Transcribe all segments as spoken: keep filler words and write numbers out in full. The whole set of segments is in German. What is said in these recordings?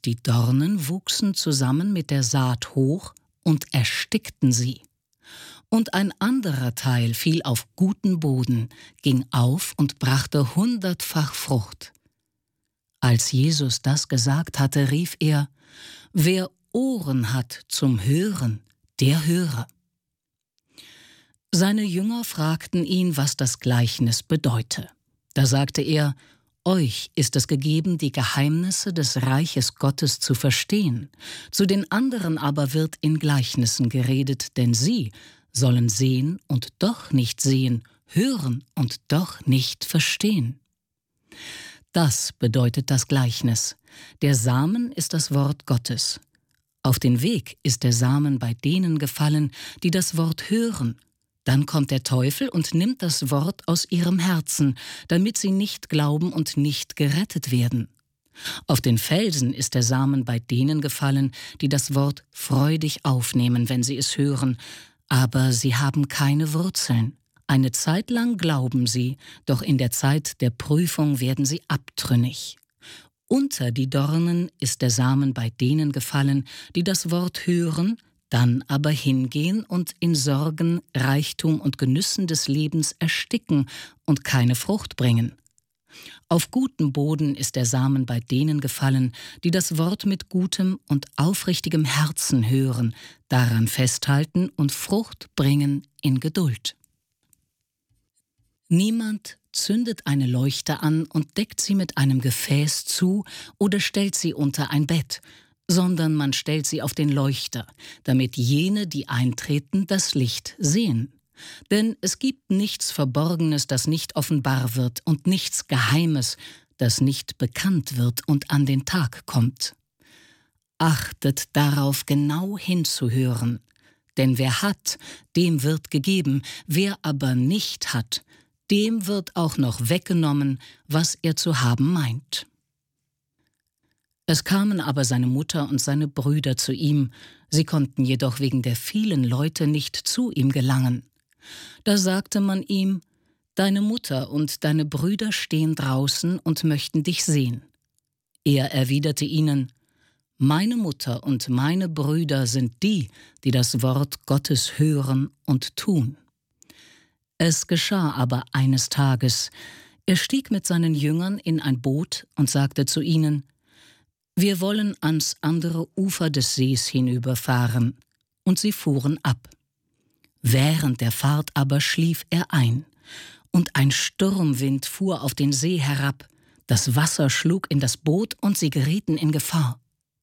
Und die Dornen wuchsen zusammen mit der Saat hoch und erstickten sie. Und ein anderer Teil fiel auf guten Boden, ging auf und brachte hundertfach Frucht. Als Jesus das gesagt hatte, rief er: Wer Ohren hat zum Hören, der höre. Seine Jünger fragten ihn, was das Gleichnis bedeute. Da sagte er: Euch ist es gegeben, die Geheimnisse des Reiches Gottes zu verstehen. Zu den anderen aber wird in Gleichnissen geredet, denn sie sollen sehen und doch nicht sehen, hören und doch nicht verstehen. Das bedeutet das Gleichnis. Der Samen ist das Wort Gottes. Auf den Weg ist der Samen bei denen gefallen, die das Wort hören. Dann kommt der Teufel und nimmt das Wort aus ihrem Herzen, damit sie nicht glauben und nicht gerettet werden. Auf den Felsen ist der Samen bei denen gefallen, die das Wort freudig aufnehmen, wenn sie es hören, aber sie haben keine Wurzeln. Eine Zeit lang glauben sie, doch in der Zeit der Prüfung werden sie abtrünnig. Unter die Dornen ist der Samen bei denen gefallen, die das Wort hören, dann aber hingehen und in Sorgen, Reichtum und Genüssen des Lebens ersticken und keine Frucht bringen. Auf gutem Boden ist der Samen bei denen gefallen, die das Wort mit gutem und aufrichtigem Herzen hören, daran festhalten und Frucht bringen in Geduld. Niemand zündet eine Leuchte an und deckt sie mit einem Gefäß zu oder stellt sie unter ein Bett, sondern man stellt sie auf den Leuchter, damit jene, die eintreten, das Licht sehen. Denn es gibt nichts Verborgenes, das nicht offenbar wird, und nichts Geheimes, das nicht bekannt wird und an den Tag kommt. Achtet darauf, genau hinzuhören, denn wer hat, dem wird gegeben, wer aber nicht hat, dem wird auch noch weggenommen, was er zu haben meint. Es kamen aber seine Mutter und seine Brüder zu ihm, sie konnten jedoch wegen der vielen Leute nicht zu ihm gelangen. Da sagte man ihm: Deine Mutter und deine Brüder stehen draußen und möchten dich sehen. Er erwiderte ihnen: Meine Mutter und meine Brüder sind die, die das Wort Gottes hören und tun. Es geschah aber eines Tages, er stieg mit seinen Jüngern in ein Boot und sagte zu ihnen: Wir wollen ans andere Ufer des Sees hinüberfahren. Und sie fuhren ab. Während der Fahrt aber schlief er ein, und ein Sturmwind fuhr auf den See herab, das Wasser schlug in das Boot und sie gerieten in Gefahr.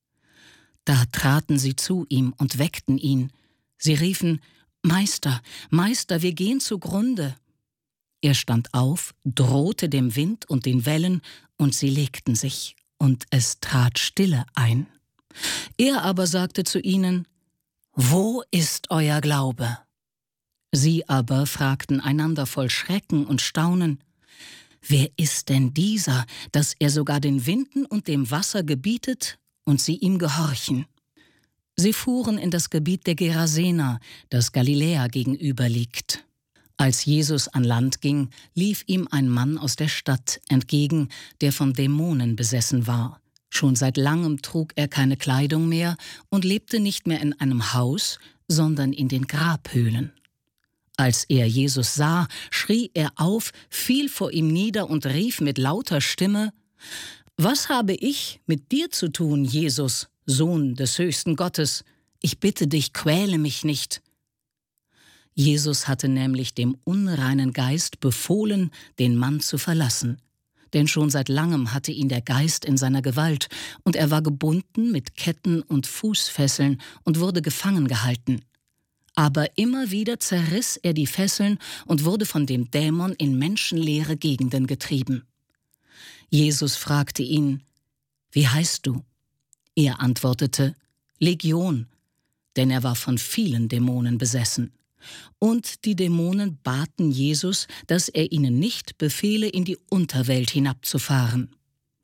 Da traten sie zu ihm und weckten ihn. Sie riefen: Meister, Meister, wir gehen zugrunde. Er stand auf, drohte dem Wind und den Wellen, und sie legten sich, und es trat Stille ein. Er aber sagte zu ihnen: Wo ist euer Glaube? Sie aber fragten einander voll Schrecken und Staunen: Wer ist denn dieser, dass er sogar den Winden und dem Wasser gebietet und sie ihm gehorchen? Sie fuhren in das Gebiet der Gerasener, das Galiläa gegenüber liegt. Als Jesus an Land ging, lief ihm ein Mann aus der Stadt entgegen, der von Dämonen besessen war. Schon seit langem trug er keine Kleidung mehr und lebte nicht mehr in einem Haus, sondern in den Grabhöhlen. Als er Jesus sah, schrie er auf, fiel vor ihm nieder und rief mit lauter Stimme: Was habe ich mit dir zu tun, Jesus, Sohn des höchsten Gottes? Ich bitte dich, quäle mich nicht. Jesus hatte nämlich dem unreinen Geist befohlen, den Mann zu verlassen. Denn schon seit langem hatte ihn der Geist in seiner Gewalt, und er war gebunden mit Ketten und Fußfesseln und wurde gefangen gehalten. Aber immer wieder zerriss er die Fesseln und wurde von dem Dämon in menschenleere Gegenden getrieben. Jesus fragte ihn: Wie heißt du? Er antwortete: Legion, denn er war von vielen Dämonen besessen. Und die Dämonen baten Jesus, dass er ihnen nicht befehle, in die Unterwelt hinabzufahren.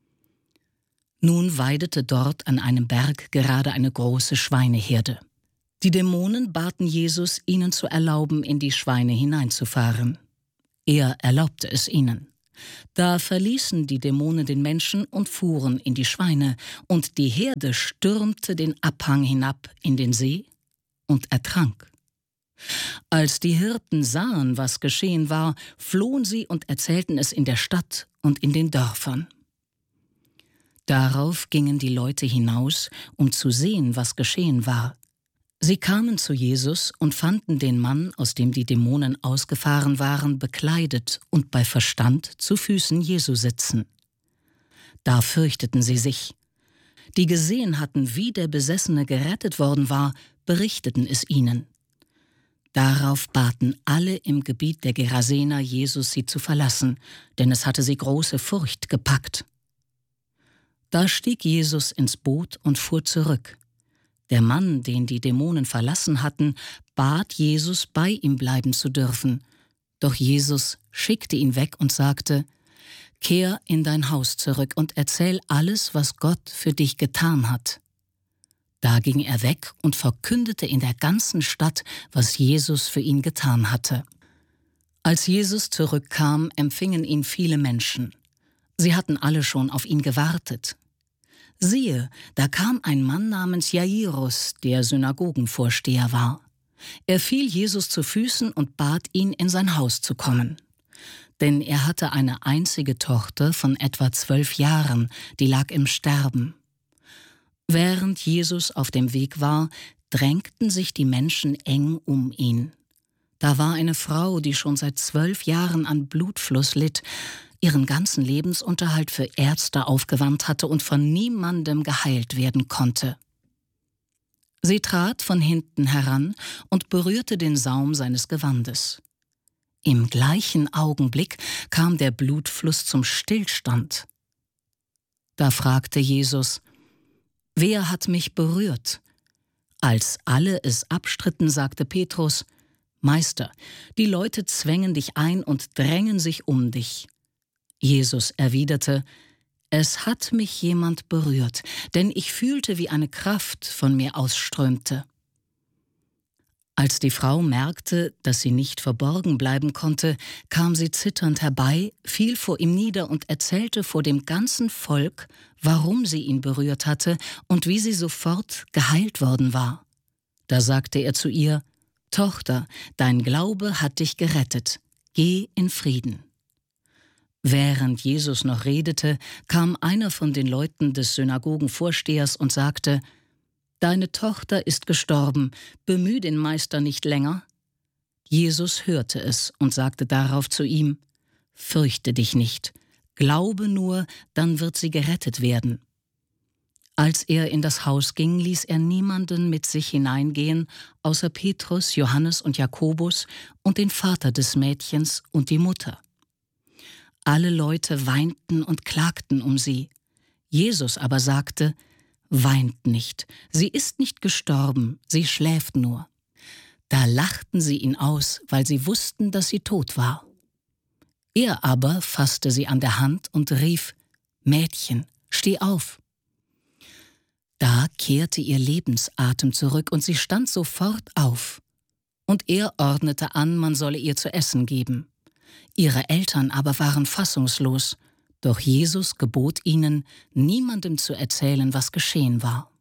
Nun weidete dort an einem Berg gerade eine große Schweineherde. Die Dämonen baten Jesus, ihnen zu erlauben, in die Schweine hineinzufahren. Er erlaubte es ihnen. Da verließen die Dämonen den Menschen und fuhren in die Schweine, und die Herde stürmte den Abhang hinab in den See und ertrank. Als die Hirten sahen, was geschehen war, flohen sie und erzählten es in der Stadt und in den Dörfern. Darauf gingen die Leute hinaus, um zu sehen, was geschehen war. Sie kamen zu Jesus und fanden den Mann, aus dem die Dämonen ausgefahren waren, bekleidet und bei Verstand zu Füßen Jesu sitzen. Da fürchteten sie sich. Die gesehen hatten, wie der Besessene gerettet worden war, berichteten es ihnen. Darauf baten alle im Gebiet der Gerasener, Jesus sie zu verlassen, denn es hatte sie große Furcht gepackt. Da stieg Jesus ins Boot und fuhr zurück. Der Mann, den die Dämonen verlassen hatten, bat Jesus, bei ihm bleiben zu dürfen. Doch Jesus schickte ihn weg und sagte: Kehr in dein Haus zurück und erzähl alles, was Gott für dich getan hat. Da ging er weg und verkündete in der ganzen Stadt, was Jesus für ihn getan hatte. Als Jesus zurückkam, empfingen ihn viele Menschen. Sie hatten alle schon auf ihn gewartet. Siehe, da kam ein Mann namens Jairus, der Synagogenvorsteher war. Er fiel Jesus zu Füßen und bat ihn, in sein Haus zu kommen. Denn er hatte eine einzige Tochter von etwa zwölf Jahren, die lag im Sterben. Während Jesus auf dem Weg war, drängten sich die Menschen eng um ihn. Da war eine Frau, die schon seit zwölf Jahren an Blutfluss litt, ihren ganzen Lebensunterhalt für Ärzte aufgewandt hatte und von niemandem geheilt werden konnte. Sie trat von hinten heran und berührte den Saum seines Gewandes. Im gleichen Augenblick kam der Blutfluss zum Stillstand. Da fragte Jesus: Wer hat mich berührt? Als alle es abstritten, sagte Petrus: Meister, die Leute zwängen dich ein und drängen sich um dich. Jesus erwiderte: Es hat mich jemand berührt, denn ich fühlte, wie eine Kraft von mir ausströmte. Als die Frau merkte, dass sie nicht verborgen bleiben konnte, kam sie zitternd herbei, fiel vor ihm nieder und erzählte vor dem ganzen Volk, warum sie ihn berührt hatte und wie sie sofort geheilt worden war. Da sagte er zu ihr: Tochter, dein Glaube hat dich gerettet. Geh in Frieden. Während Jesus noch redete, kam einer von den Leuten des Synagogenvorstehers und sagte: Deine Tochter ist gestorben, bemühe den Meister nicht länger. Jesus hörte es und sagte darauf zu ihm: Fürchte dich nicht, glaube nur, dann wird sie gerettet werden. Als er in das Haus ging, ließ er niemanden mit sich hineingehen, außer Petrus, Johannes und Jakobus und den Vater des Mädchens und die Mutter. Alle Leute weinten und klagten um sie. Jesus aber sagte: Weint nicht, sie ist nicht gestorben, sie schläft nur. Da lachten sie ihn aus, weil sie wussten, dass sie tot war. Er aber fasste sie an der Hand und rief: Mädchen, steh auf. Da kehrte ihr Lebensatem zurück und sie stand sofort auf. Und er ordnete an, man solle ihr zu essen geben. Ihre Eltern aber waren fassungslos, doch Jesus gebot ihnen, niemandem zu erzählen, was geschehen war.